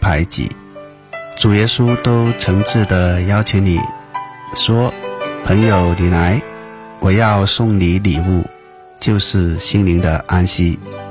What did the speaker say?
排挤。主耶稣都诚挚地邀请你说，朋友你来，我要送你礼物，就是心灵的安息。